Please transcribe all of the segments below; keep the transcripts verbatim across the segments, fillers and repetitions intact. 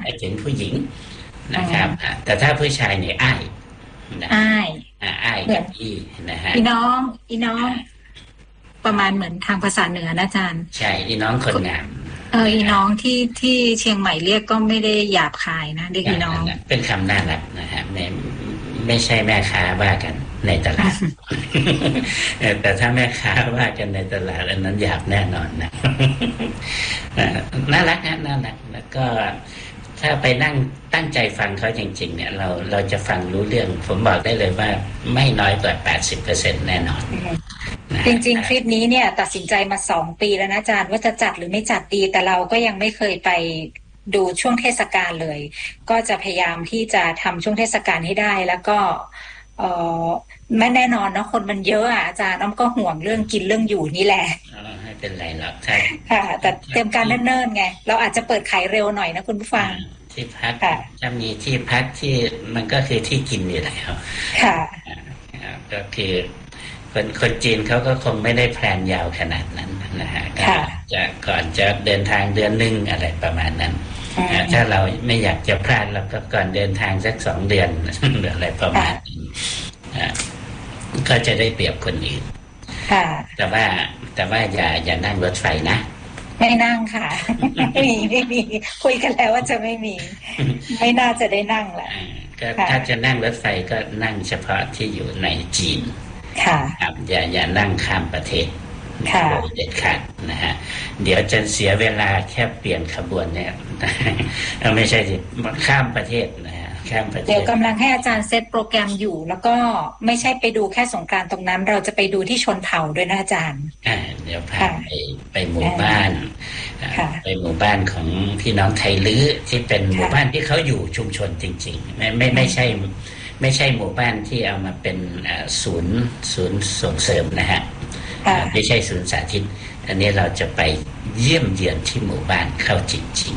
ไปถึงผู้หญิงนะครับแต่ถ้าผู้ชายเนี่ยอ้ายอ้ายอ้ายกับอีนะฮะอีน้องอีน้องประมาณเหมือนทางภาษาเหนือนะอาจารย์ใช่อีน้องคนงามเอออีน้องที่ที่เชียงใหม่เรียกก็ไม่ได้หยาบคายนะเรียกอีน้องเป็นคำน่ารักนะฮะไม่ไม่ใช่แม่ค้าว่ากันในตลาดแต่ถ้าแม่ค้าว่ากันในตลาดอันนั้นหยาบแน่นอนนะน่ารักนะน่ารักแล้วก็ถ้าไปนั่งตั้งใจฟังเขาจริงๆเนี่ยเราเราจะฟังรู้เรื่องผมบอกได้เลยว่าไม่น้อยกว่า แปดสิบเปอร์เซ็นต์ แน่นอนจริงๆคลิปนี้เนี่ยตัดสินใจมาสองปีแล้วนะอาจารย์ว่าจะจัดหรือไม่จัดดีแต่เราก็ยังไม่เคยไปดูช่วงเทศกาลเลยก็จะพยายามที่จะทำช่วงเทศกาลให้ได้แล้วก็เออไม่แน่นอนนะคนมันเยอะอ่ะอาจารย์น้องก็ห่วงเรื่องกินเรื่องอยู่นี่แหละไม่เป็นไรหรอกใช่ค่ะแต่เตรียมการเนิ่นๆไงเราอาจจะเปิดขายเร็วหน่อยนะคุณผู้ฟังที่พักจะมีที่พักที่มันก็คือที่กินอยู่แล้วค่ะก็คือคนคนจีนเขาก็คงไม่ได้แพลนยาวขนาดนั้นนะฮะจะก่อนจะเดินทางเดือนหนึ่งอะไรประมาณนั้นถ้าเราไม่อยากจะพลาดเราก็ก่อนเดินทางสักสองเดือนหรืออะไรประมาณนี้ก็จะได้เปรียบคนอื่นแต่ว่าแต่ว่าอย่าอย่านั่งรถไฟนะไม่นั่งค่ะไม่มีไม่มีคุยกันแล้วว่าจะไม่มีไม่น่าจะได้นั่งแหละก็ถ้าจะนั่งรถไฟก็นั่งเฉพาะที่อยู่ในจีนค่ะครับอย่าอย่านั่งข้ามประเทศค่ะเด็ดขาดนะฮะเดี๋ยวจะเสียเวลาแค่เปลี่ยนขบวนเนี่ยไม่ใช่สิข้ามประเทศนะฮะข้ามประเทศเดี๋ยวกำลังให้อาจารย์เซตโปรแกรมอยู่แล้วก็ไม่ใช่ไปดูแค่สงกรานต์ตรงนั้นเราจะไปดูที่ชนเผ่าด้วยนะอาจารย์อ่าเดี๋ยวพาไปไปหมู่บ้านไปหมู่บ้านของพี่น้องไทลื้อที่เป็นหมู่บ้านที่เขาอยู่ชุมชนจริงๆไม่ไม่ไม่ใช่ไม่ใช่หมู่บ้านที่เอามาเป็นศูนย์ศูนย์ส่งเสริมนะฮะไม่ใช่ศูนย์สาธิตอันนี้เราจะไปเยี่ยมเยือนที่หมู่บ้านเข้าจริง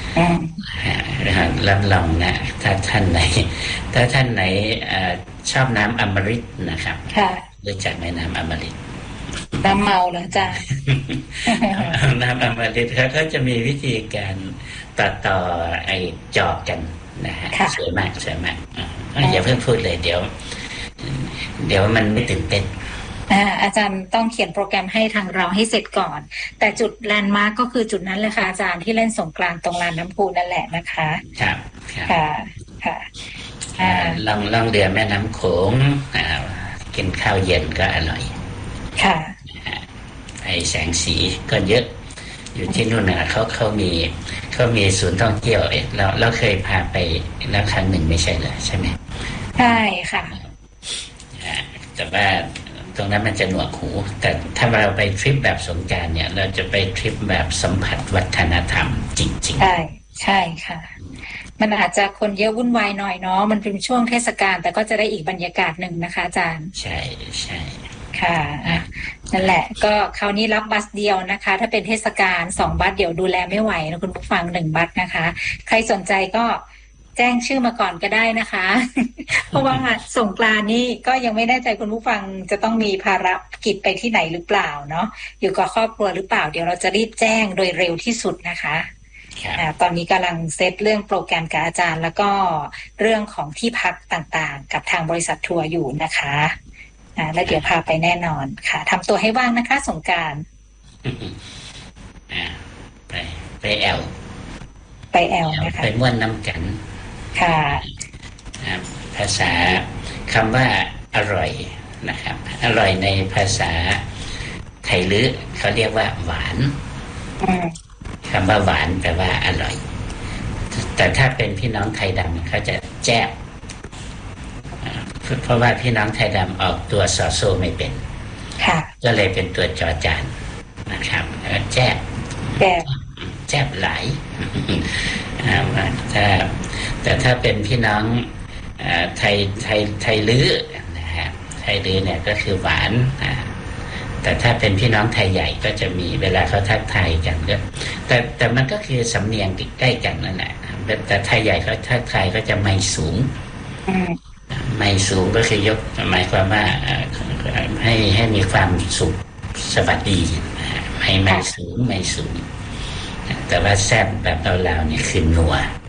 ๆรับรองนะถ้าท่านไหนถ้าท่านไหนชอบน้ำอมฤตนะครับรู้จักไหมน้ำอมฤตน้ำเมาเหรอจ๊ะน้ำอมฤตเขาก็จะมีวิธีการตัดต่อไอ้จอบกันนะฮะสวยมากสวยมากอย่าเพิ่งพูดเลยเดี๋ยวเดี๋ยวมันไม่ตื่นเต้นอาจารย์ต้องเขียนโปรแกรมให้ทางเราให้เสร็จก่อนแต่จุดแลนด์มาร์กก็คือจุดนั้นเลยค่ะอาจารย์ที่เล่นสงกรานต์ตรงลานน้ำพุนั่นแหละนะคะครับค่ะค่ะล่องล่องเรือแม่น้ำโขงกินข้าวเย็นก็อร่อยค่ะไอแสงสีก็เยอะอยู่ที่นู่นนะเขาเขามีเขามีศูนย์ท่องเที่ยวเองเราเราเคยพาไปแล้วครั้งหนึ่งไม่ใช่เหรอใช่ไหมใช่ค่ะแต่ว่าตรงนั้นมันจะหนวกหูแต่ถ้าเราไปทริปแบบสงกรานต์เนี่ยเราจะไปทริปแบบสัมผัสวัฒนธรรมจริงๆใช่ใช่ค่ะมันอาจจะคนเยอะวุ่นวายหน่อยเนาะมันเป็นช่วงเทศกาลแต่ก็จะได้อีกบรรยากาศหนึ่งนะคะอาจารย์ใช่ใช่ค่ะนั่นแหละก็คราวนี้รับบัสเดียวนะคะถ้าเป็นเทศกาลสองบัสเดี๋ยวดูแลไม่ไหวนะคุณผู้ฟังหนึ่งบัสนะคะใครสนใจก็แจ้งชื่อมาก่อนก็ได้นะคะ เพราะว่าสงกรานต์นี่ก็ยังไม่แน่ใจคุณผู้ฟังจะต้องมีภารกิจไปที่ไหนหรือเปล่าเนาะอยู่กับครอบครัวหรือเปล่าเดี๋ยวเราจะรีบแจ้งโดยเร็วที่สุดนะคะตอนนี้กำลังเซตเรื่องโปรแกรมกับอาจารย์แล้วก็เรื่องของที่พักต่างๆกับทางบริษัททัวร์อยู่นะคะแล้วเดี๋ยวพาไปแน่นอนค่ะทำตัวให้ว่างนะคะสงกรานต์ไปไปแอลไปแอลนะคะไปม่วนน้ำกันค่ะภาษาคำว่าอร่อยนะครับอร่อยในภาษาไทยลื้อเขาเรียกว่าหวานคำว่าหวานแปลว่าอร่อยแต่ถ้าเป็นพี่น้องไทยดำเขาจะแจ๊บเพราะว่าพี่น้องไทยดำออกตัวซอโซ่ไม่เป็นก็เลยเป็นตัวจอจานนะครับแจ๊บแจ๊บแจ๊บหลายถ้าแต่ถ้าเป็นพี่น้องไทยไทยไทยลื้อนะฮะไทยลื้อเนี่ยก็คือหวานแต่ถ้าเป็นพี่น้องไทยใหญ่ก็จะมีเวลาเขาทักทายกันก็แต่แต่มันก็คือสำเนียงใกล้กันนั่นแหละแต่ไทยใหญ่เขาทักทายก็จะไม่สูงไม่สูงก็คือยกหมายความว่าให้ให้มีความสุขสวัสดีไม่ไม่สูงไม่สูงแต่ว่าแซ่บแบบเราๆเนี่ยคือนัว